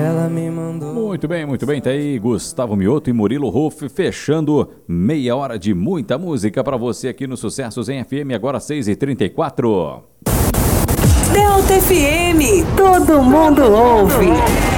Ela me mandou. Muito bem, tá aí Gustavo Mioto e Murilo Ruff fechando meia hora de muita música pra você aqui no Sucessos em FM, agora 6h34. Delta FM, todo mundo ouve.